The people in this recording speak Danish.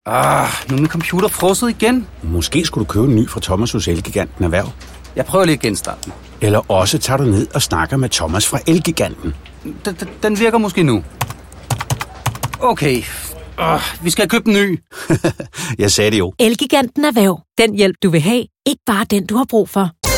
Nu er min computer frosset igen. Måske skulle du købe en ny fra Thomas hos Elgiganten Erhverv. Jeg prøver lige at genstarte den. Eller også tager du ned og snakker med Thomas fra Elgiganten. Den virker måske nu. Okay. Vi skal købe en ny. Jeg sagde det jo. Elgiganten Erhverv. Den hjælp, du vil have. Ikke bare den, du har brug for.